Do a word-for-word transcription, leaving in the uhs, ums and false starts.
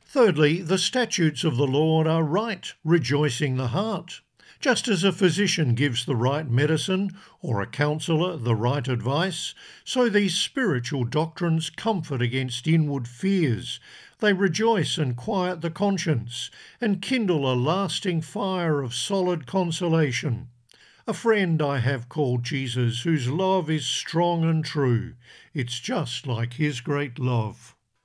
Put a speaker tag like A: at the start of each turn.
A: Thirdly, the statutes of the Lord are right, rejoicing the heart. Just as a physician gives the right medicine, or a counsellor the right advice, so these spiritual doctrines comfort against inward fears. They rejoice and quiet the conscience, and kindle a lasting fire of solid consolation. A friend I have called Jesus, whose love is strong and true. It's just like his great love.